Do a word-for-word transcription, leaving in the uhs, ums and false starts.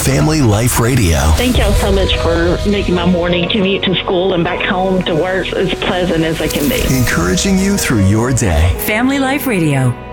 Family Life Radio. Thank y'all so much for making my morning commute to school and back home to work as pleasant as they can be. Encouraging you through your day. Family Life Radio.